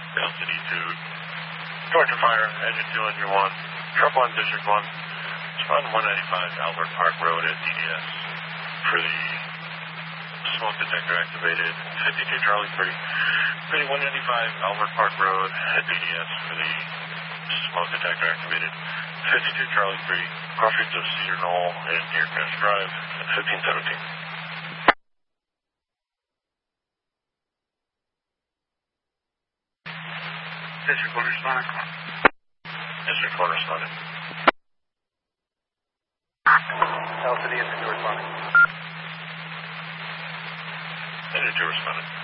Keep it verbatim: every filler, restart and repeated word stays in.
altitude. Georgia Fire, engine two, engine one. Truck one, District one. Spawn one ninety-five Albert Park Road at D D S for the smoke detector activated. fifty-two Charlie three. Pretty one ninety-five Albert Park Road at D D S for the smoke detector activated. fifty-two Charlie three. Crossroads of Cedar Knoll and Deercrest Drive at fifteen seventeen. District one responded. District one responded. Alpha D, engine two responding. Engine two responded.